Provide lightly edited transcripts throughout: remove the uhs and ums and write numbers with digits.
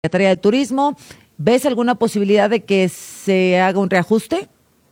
Secretaría de Turismo. ¿Ves alguna posibilidad de que se haga un reajuste?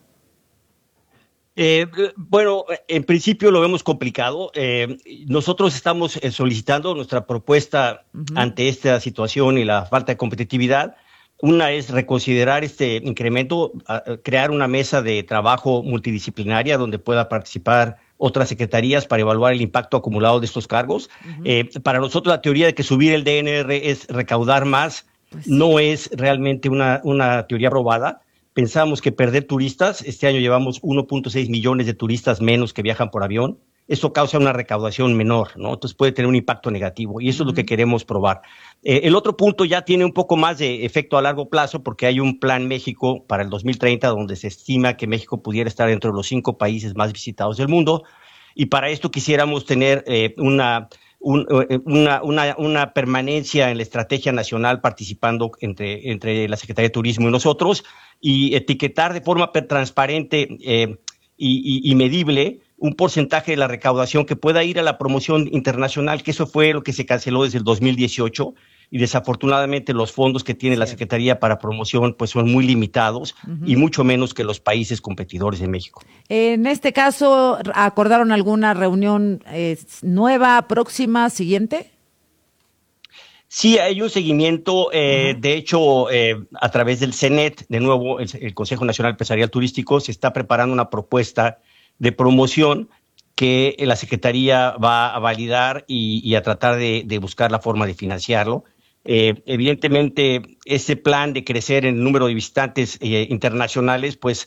Bueno, en principio lo vemos complicado. Nosotros estamos solicitando nuestra propuesta ante esta situación y la falta de competitividad. Una es reconsiderar este incremento, crear una mesa de trabajo multidisciplinaria donde pueda participar otras secretarías para evaluar el impacto acumulado de estos cargos. Para nosotros la teoría de que subir el DNR es recaudar más, Pues sí. no es realmente una teoría probada. Pensamos que perder turistas, este año llevamos 1.6 millones de turistas menos que viajan por avión, eso causa una recaudación menor, ¿no? Entonces puede tener un impacto negativo y eso es lo que queremos probar. El otro punto ya tiene un poco más de efecto a largo plazo porque hay un plan México para el 2030 donde se estima que México pudiera estar dentro de los 5 países más visitados del mundo y para esto quisiéramos tener una permanencia en la estrategia nacional participando entre la Secretaría de Turismo y nosotros y etiquetar de forma transparente y medible un porcentaje de la recaudación que pueda ir a la promoción internacional, que eso fue lo que se canceló desde el 2018 y desafortunadamente los fondos que tiene la Secretaría para promoción pues son muy limitados y mucho menos que los países competidores de México. En este caso, ¿acordaron alguna reunión nueva, próxima, siguiente? Sí, hay un seguimiento, de hecho, a través del CENET, de nuevo, el Consejo Nacional Empresarial Turístico, se está preparando una propuesta de promoción que la Secretaría va a validar y a tratar de buscar la forma de financiarlo. Evidentemente, ese plan de crecer en el número de visitantes internacionales, pues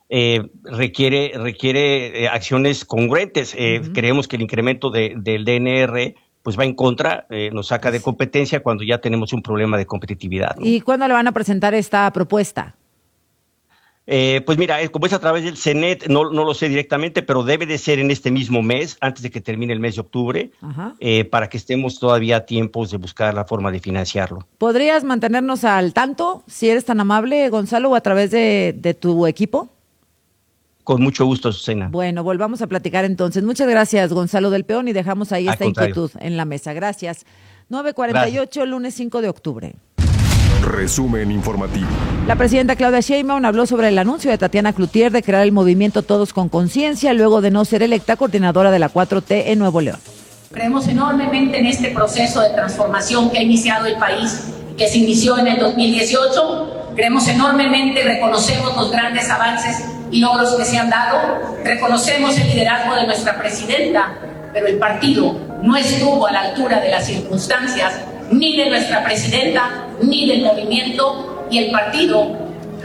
requiere acciones congruentes. Creemos que el incremento del DNR pues va en contra, nos saca de competencia cuando ya tenemos un problema de competitividad, ¿no? ¿Y cuándo le van a presentar esta propuesta? Pues mira, como es a través del CENET, no lo sé directamente, pero debe de ser en este mismo mes, antes de que termine el mes de octubre, para que estemos todavía a tiempos de buscar la forma de financiarlo. ¿Podrías mantenernos al tanto, si eres tan amable, Gonzalo, o a través de tu equipo? Con mucho gusto, Azucena. Bueno, volvamos a platicar entonces. Muchas gracias, Gonzalo del Peón, y dejamos ahí esta inquietud en la mesa. Gracias. 9:48, lunes 5 de octubre. Resumen informativo. La presidenta Claudia Sheinbaum habló sobre el anuncio de Tatiana Cloutier de crear el movimiento Todos con Conciencia luego de no ser electa coordinadora de la 4T en Nuevo León. Creemos enormemente en este proceso de transformación que ha iniciado el país, que se inició en el 2018. Creemos enormemente y reconocemos los grandes avances y logros que se han dado. Reconocemos el liderazgo de nuestra presidenta, pero el partido no estuvo a la altura de las circunstancias, ni de nuestra presidenta, ni del movimiento, y el partido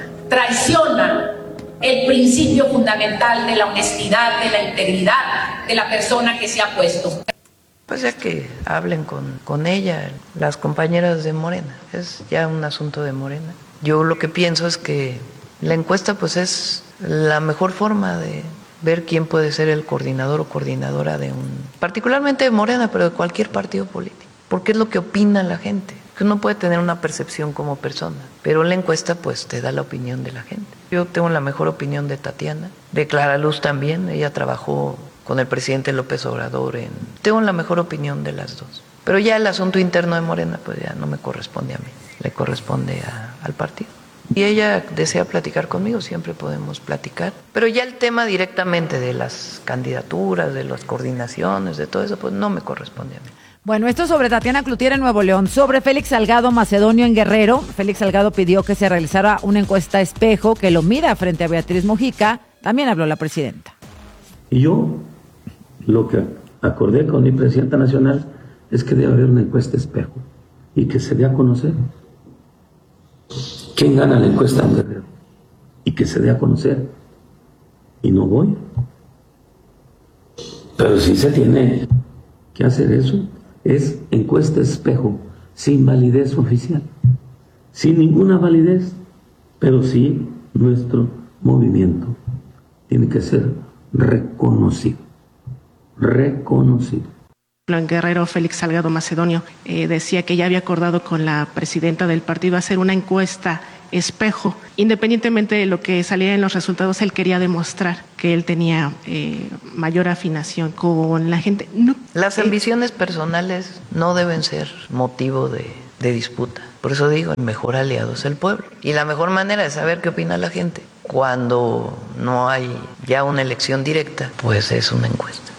traiciona el principio fundamental de la honestidad, de la integridad de la persona que se ha puesto. Pues ya que hablen con ella, las compañeras de Morena, es ya un asunto de Morena. Yo lo que pienso es que la encuesta pues es la mejor forma de ver quién puede ser el coordinador o coordinadora de particularmente de Morena, pero de cualquier partido político, porque es lo que opina la gente. Que uno puede tener una percepción como persona, pero la encuesta pues te da la opinión de la gente. Yo tengo la mejor opinión de Tatiana, de Clara Luz también, ella trabajó con el presidente López Obrador. Tengo la mejor opinión de las dos. Pero ya el asunto interno de Morena pues ya no me corresponde a mí, le corresponde al partido. Y ella desea platicar conmigo, siempre podemos platicar. Pero ya el tema directamente de las candidaturas, de las coordinaciones, de todo eso, pues no me corresponde a mí. Bueno, esto sobre Tatiana Cloutier en Nuevo León. Sobre Félix Salgado Macedonio en Guerrero. Félix Salgado pidió que se realizara una encuesta espejo que lo mida frente a Beatriz Mujica. También habló la presidenta. Y yo lo que acordé con mi presidenta nacional es que debe haber una encuesta espejo y que se dé a conocer quién gana la encuesta en Guerrero y que se dé a conocer. Y no voy. Pero sí se tiene que hacer eso. Es encuesta espejo, sin validez oficial, sin ninguna validez, pero sí nuestro movimiento tiene que ser reconocido. En Guerrero, Félix Salgado Macedonio decía que ya había acordado con la presidenta del partido hacer una encuesta espejo. Independientemente de lo que saliera en los resultados, él quería demostrar que él tenía mayor afinación con la gente. No. Las ambiciones personales no deben ser motivo de de disputa. Por eso digo, el mejor aliado es el pueblo. Y la mejor manera de saber qué opina la gente cuando no hay ya una elección directa, pues es una encuesta.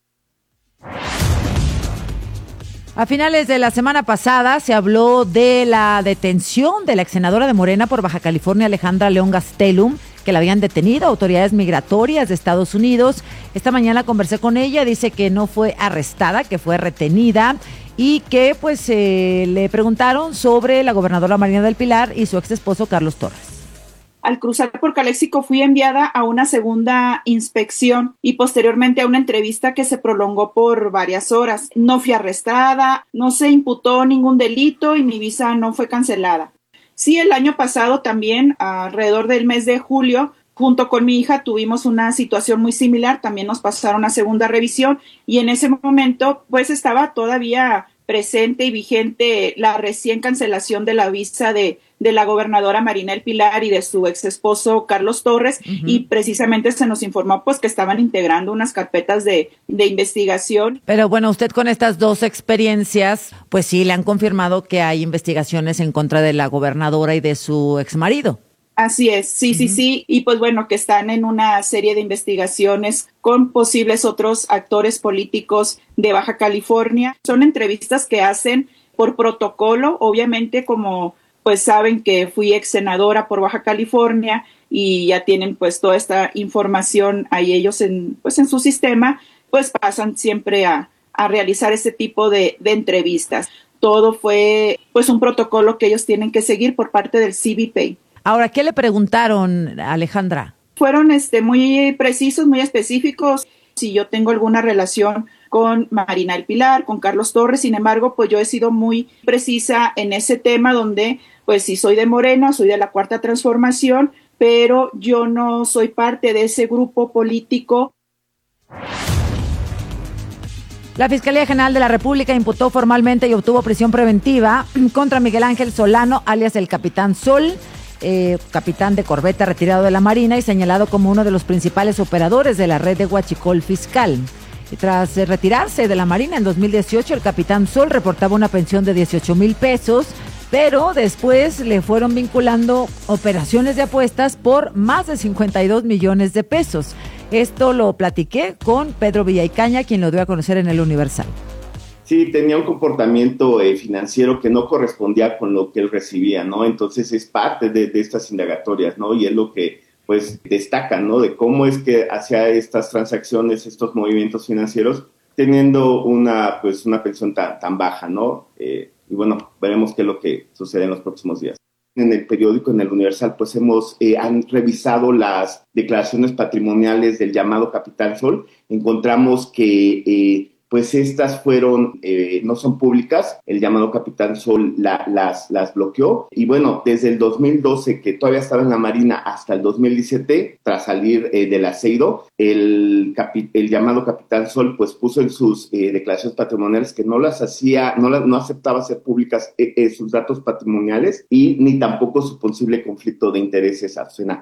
A finales de la semana pasada se habló de la detención de la exsenadora de Morena por Baja California, Alejandra León Gastelum, que la habían detenido autoridades migratorias de Estados Unidos. Esta mañana conversé con ella, dice que no fue arrestada, que fue retenida y que pues le preguntaron sobre la gobernadora Marina del Pilar y su ex esposo Carlos Torres. Al cruzar por Caléxico fui enviada a una segunda inspección y posteriormente a una entrevista que se prolongó por varias horas. No fui arrestada, no se imputó ningún delito y mi visa no fue cancelada. Sí, el año pasado también, alrededor del mes de julio, junto con mi hija tuvimos una situación muy similar, también nos pasaron a segunda revisión y en ese momento pues estaba todavía presente y vigente la recién cancelación de la visa de la gobernadora Marina del Pilar y de su ex esposo Carlos Torres, y precisamente se nos informó pues que estaban integrando unas carpetas de investigación. Pero bueno, usted con estas dos experiencias, pues sí le han confirmado que hay investigaciones en contra de la gobernadora y de su exmarido. Así es, sí, y pues bueno, que están en una serie de investigaciones con posibles otros actores políticos de Baja California. Son entrevistas que hacen por protocolo, obviamente como pues saben que fui ex senadora por Baja California y ya tienen pues toda esta información ahí ellos en su sistema, pues pasan siempre a realizar este tipo de entrevistas. Todo fue pues un protocolo que ellos tienen que seguir por parte del CBP. Ahora, ¿qué le preguntaron, Alejandra? Fueron muy precisos, muy específicos. Si yo tengo alguna relación con Marina del Pilar, con Carlos Torres, sin embargo, pues yo he sido muy precisa en ese tema donde, pues sí soy de Morena, soy de la Cuarta Transformación, pero yo no soy parte de ese grupo político. La Fiscalía General de la República imputó formalmente y obtuvo prisión preventiva contra Miguel Ángel Solano, alias el Capitán Sol, capitán de corbeta retirado de la Marina y señalado como uno de los principales operadores de la red de huachicol fiscal. Y tras retirarse de la Marina en 2018, el Capitán Sol reportaba una pensión de 18,000 pesos, pero después le fueron vinculando operaciones de apuestas por más de 52 millones de pesos. Esto lo platiqué con Pedro Villaicaña, quien lo dio a conocer en El Universal. Sí, tenía un comportamiento financiero que no correspondía con lo que él recibía, ¿no? Entonces es parte de estas indagatorias, ¿no? Y es lo que, pues, destacan, ¿no? De cómo es que hacía estas transacciones, estos movimientos financieros, teniendo una pensión tan baja, ¿no? Y bueno, veremos qué es lo que sucede en los próximos días. En el periódico, en El Universal, pues han revisado las declaraciones patrimoniales del llamado Capitán Sol. Encontramos que pues estas fueron, no son públicas, el llamado Capitán Sol las bloqueó, y bueno, desde el 2012, que todavía estaba en la Marina, hasta el 2017, tras salir del aceido, el llamado Capitán Sol pues puso en sus declaraciones patrimoniales que no aceptaba hacer públicas sus datos patrimoniales y ni tampoco su posible conflicto de intereses ajena.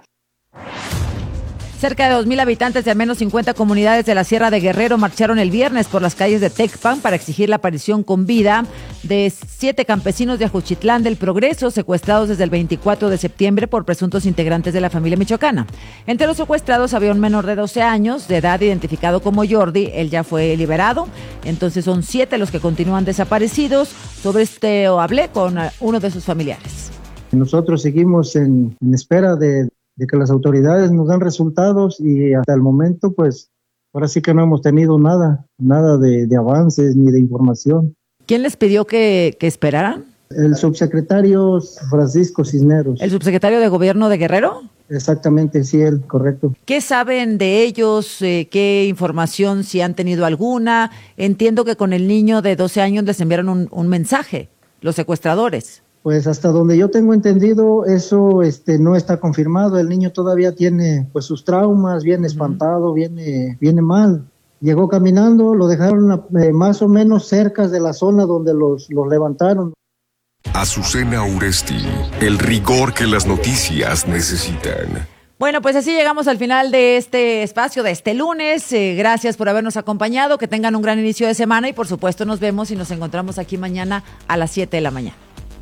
Cerca de 2,000 habitantes de al menos 50 comunidades de la Sierra de Guerrero marcharon el viernes por las calles de Tecpan para exigir la aparición con vida de 7 campesinos de Ajuchitlán del Progreso, secuestrados desde el 24 de septiembre por presuntos integrantes de la familia michoacana. Entre los secuestrados había un menor de 12 años de edad identificado como Jordi. Él ya fue liberado. Entonces son 7 los que continúan desaparecidos. Sobre hablé con uno de sus familiares. Nosotros seguimos en espera de que las autoridades nos dan resultados y hasta el momento pues ahora sí que no hemos tenido nada de avances ni de información. ¿Quién les pidió que esperaran? El subsecretario Francisco Cisneros. ¿El subsecretario de Gobierno de Guerrero? Exactamente, sí, él, correcto. ¿Qué saben de ellos? ¿Qué información, si han tenido alguna? Entiendo que con el niño de 12 años les enviaron un mensaje, los secuestradores. Pues hasta donde yo tengo entendido, eso no está confirmado. El niño todavía tiene pues sus traumas, viene espantado, viene mal. Llegó caminando, lo dejaron más o menos cerca de la zona donde los levantaron. Azucena Uresti, el rigor que las noticias necesitan. Bueno, pues así llegamos al final de este espacio de este lunes. Gracias por habernos acompañado, que tengan un gran inicio de semana y por supuesto nos vemos y nos encontramos aquí mañana a las 7 de la mañana.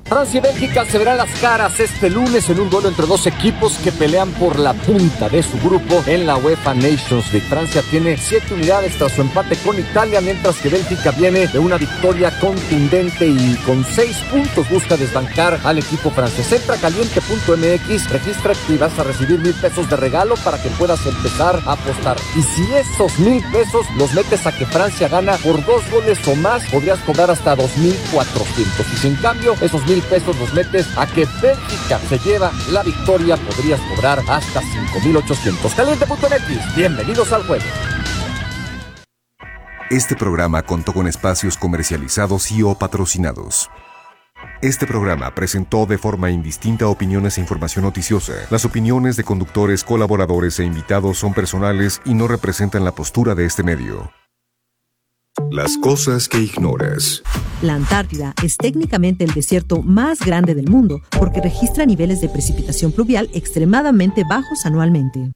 Francia y Bélgica se verán las caras este lunes en un duelo entre dos equipos que pelean por la punta de su grupo en la UEFA Nations League. Francia tiene 7 unidades tras su empate con Italia, mientras que Bélgica viene de una victoria contundente y con 6 puntos busca desbancar al equipo francés. Entra caliente.mx, registra y vas a recibir 1,000 pesos de regalo para que puedas empezar a apostar. Y si esos 1,000 pesos los metes a que Francia gana por 2 goles o más, podrías cobrar hasta 2,400. Y si en cambio esos 1,000 pesos los metes a que Bélgica se lleva la victoria, podrías cobrar hasta 5,800. Caliente.mx, bienvenidos al juego. Este programa contó con espacios comercializados y o patrocinados. Este programa presentó de forma indistinta opiniones e información noticiosa. Las opiniones de conductores, colaboradores e invitados son personales y no representan la postura de este medio. Las cosas que ignoras. La Antártida es técnicamente el desierto más grande del mundo porque registra niveles de precipitación pluvial extremadamente bajos anualmente.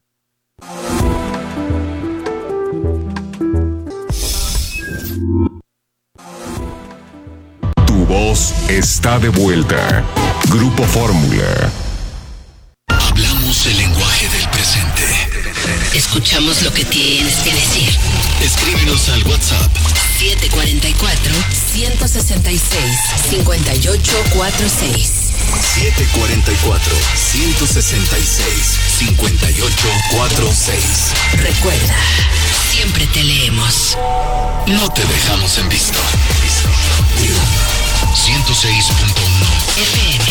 Tu voz está de vuelta. Grupo Fórmula. Hablamos el lenguaje del presente. Escuchamos lo que tienes que decir. Escríbenos al WhatsApp 744-166-5846. 744-166-5846. Recuerda, siempre te leemos. No te dejamos en visto. 106.1 FM.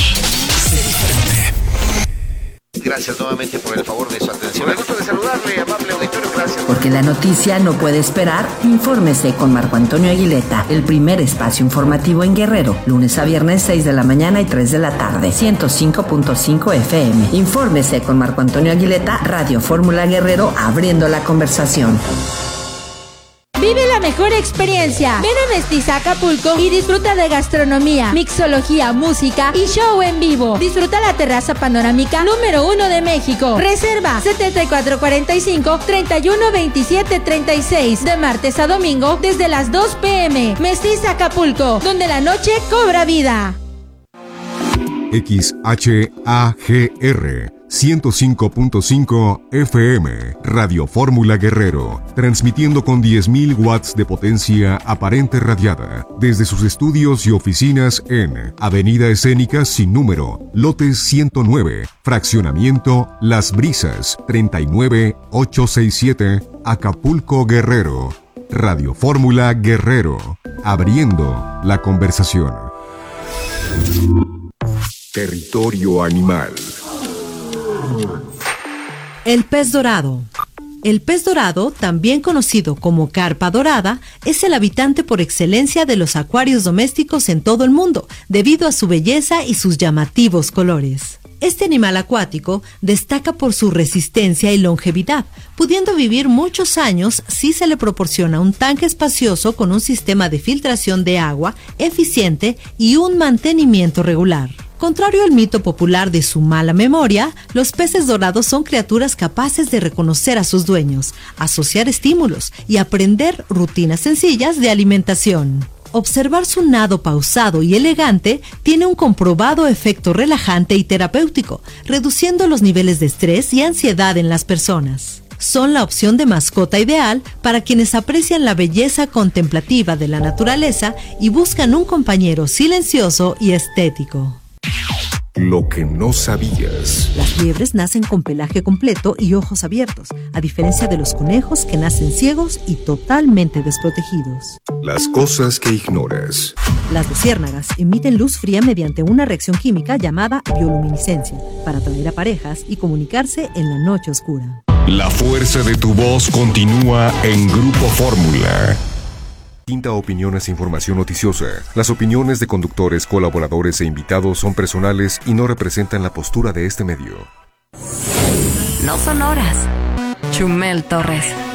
Gracias nuevamente por el favor de su atención. Me gusta de saludarle, amable auditorio, gracias. Porque la noticia no puede esperar, infórmese con Marco Antonio Aguileta, el primer espacio informativo en Guerrero, lunes a viernes 6 de la mañana y 3 de la tarde, 105.5 FM. Infórmese con Marco Antonio Aguileta, Radio Fórmula Guerrero, abriendo la conversación. Vive la mejor experiencia. Ven a Mestiza Acapulco y disfruta de gastronomía, mixología, música y show en vivo. Disfruta la terraza panorámica número 1 de México. Reserva 7445-312736 de martes a domingo desde las 2 p.m. Mestiza Acapulco, donde la noche cobra vida. XHAGR 105.5 FM, Radio Fórmula Guerrero, transmitiendo con 10.000 watts de potencia aparente radiada, desde sus estudios y oficinas en Avenida Escénica sin número, lote 109, fraccionamiento Las Brisas, 39867, Acapulco, Guerrero. Radio Fórmula Guerrero, abriendo la conversación. Territorio animal. El pez dorado. El pez dorado, también conocido como carpa dorada, es el habitante por excelencia de los acuarios domésticos en todo el mundo, debido a su belleza y sus llamativos colores. Este animal acuático destaca por su resistencia y longevidad, pudiendo vivir muchos años si se le proporciona un tanque espacioso con un sistema de filtración de agua eficiente y un mantenimiento regular. Contrario al mito popular de su mala memoria, los peces dorados son criaturas capaces de reconocer a sus dueños, asociar estímulos y aprender rutinas sencillas de alimentación. Observar su nado pausado y elegante tiene un comprobado efecto relajante y terapéutico, reduciendo los niveles de estrés y ansiedad en las personas. Son la opción de mascota ideal para quienes aprecian la belleza contemplativa de la naturaleza y buscan un compañero silencioso y estético. Lo que no sabías. Las liebres nacen con pelaje completo y ojos abiertos, a diferencia de los conejos que nacen ciegos y totalmente desprotegidos. Las cosas que ignoras. Las luciérnagas emiten luz fría mediante una reacción química llamada bioluminiscencia, para atraer a parejas y comunicarse en la noche oscura. La fuerza de tu voz continúa en Grupo Fórmula. Distinta opiniones e información noticiosa. Las opiniones de conductores, colaboradores e invitados son personales y no representan la postura de este medio. No son horas. Chumel Torres.